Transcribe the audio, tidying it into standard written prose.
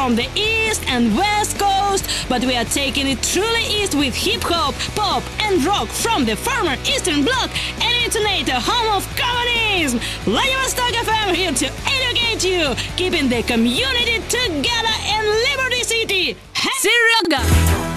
from the East and West Coast, but we are taking it truly east with hip-hop, pop and rock from the former Eastern Bloc and Intonator, home of communism. Vladivostok FM here to educate you, keeping the community together in Liberty City. Seryoga!